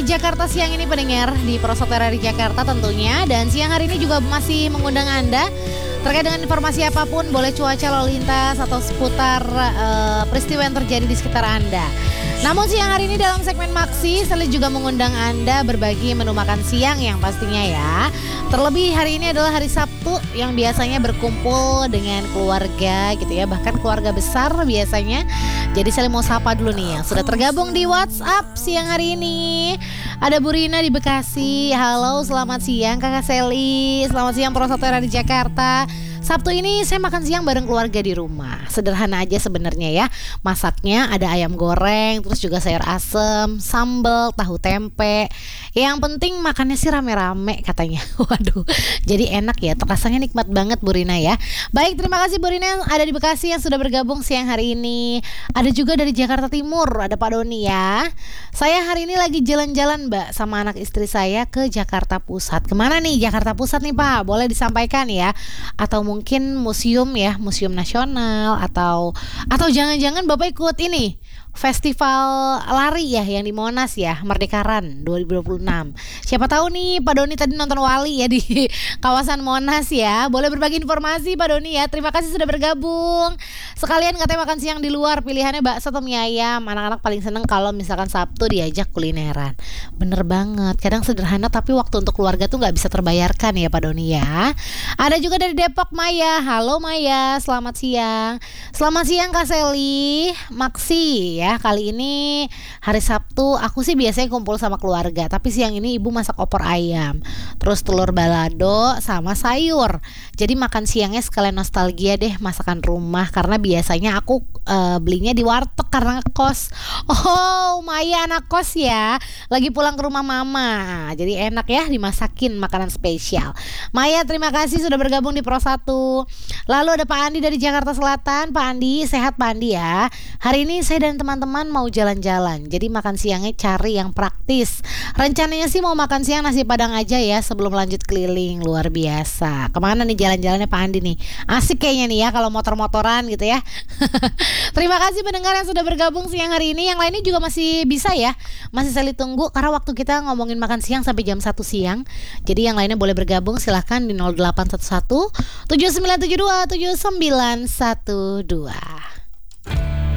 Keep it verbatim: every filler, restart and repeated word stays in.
Jakarta siang ini pendengar di Prosotera di Jakarta tentunya. Dan siang hari ini juga masih mengundang Anda terkait dengan informasi apapun, boleh cuaca lalu lintas atau seputar uh, peristiwa yang terjadi di sekitar Anda. Namun siang hari ini dalam segmen Maksi, saya juga mengundang Anda berbagi menu makan siang yang pastinya ya. Terlebih hari ini adalah hari Sabtu yang biasanya berkumpul dengan keluarga gitu ya, bahkan keluarga besar biasanya. Jadi saya mau sapa dulu nih yang sudah tergabung di WhatsApp siang hari ini. Ada Bu Rina di Bekasi. Halo, selamat siang Kakak Seli. Selamat siang Prosotera di Jakarta. Sabtu ini saya makan siang bareng keluarga di rumah. Sederhana aja sebenarnya ya. Masaknya ada ayam goreng, terus juga sayur asem, sambal, tahu tempe. Yang penting makannya sih rame-rame katanya. Waduh, jadi enak ya. Rasanya nikmat banget Bu Rina ya. Baik, terima kasih Bu Rina yang ada di Bekasi yang sudah bergabung siang hari ini. Ada juga dari Jakarta Timur, ada Pak Doni ya. Saya hari ini lagi jalan-jalan Mbak sama anak istri saya ke Jakarta Pusat. Kemana nih Jakarta Pusat nih Pak? Boleh disampaikan ya. Atau mungkin museum ya, museum nasional atau atau jangan-jangan Bapak ikut ini festival lari ya yang di Monas ya, Merdeka Run dua ribu dua puluh enam. Siapa tahu nih Pak Doni tadi nonton Wali ya di kawasan Monas ya. Boleh berbagi informasi Pak Doni ya. Terima kasih sudah bergabung. Sekalian katanya makan siang di luar, pilihannya bakso atau mie ayam. Anak-anak paling seneng kalau misalkan Sabtu diajak kulineran. Bener banget. Kadang sederhana tapi waktu untuk keluarga tuh nggak bisa terbayarkan ya Pak Doni ya. Ada juga dari Depok Maya. Halo Maya, selamat siang. Selamat siang Kak Seli. Maksi ya, kali ini hari Sabtu aku sih biasanya kumpul sama keluarga, tapi siang ini ibu masak opor ayam, terus telur balado sama sayur. Jadi makan siangnya sekalian nostalgia deh masakan rumah, karena biasanya aku uh, belinya di warteg karena ngekos. Oh, Maya anak kos ya, lagi pulang ke rumah mama, jadi enak ya dimasakin makanan spesial. Maya, terima kasih sudah bergabung di Pro satu. Lalu ada Pak Andi dari Jakarta Selatan. Pak Andi, sehat Pak Andi ya. Hari ini saya dan teman-teman mau jalan-jalan, jadi makan siangnya cari yang praktis. Rencananya sih mau makan siang nasi padang aja ya sebelum lanjut keliling. Luar biasa. Kemana nih jalan-jalannya Pak Andi nih? Asik kayaknya nih ya kalau motor-motoran gitu ya. Terima kasih pendengar yang sudah bergabung siang hari ini. Yang lainnya juga masih bisa ya, masih saya tunggu karena waktu kita ngomongin makan siang sampai jam satu siang. Jadi yang lainnya boleh bergabung silahkan di nol delapan satu satu tujuh sembilan tujuh dua tujuh sembilan satu dua.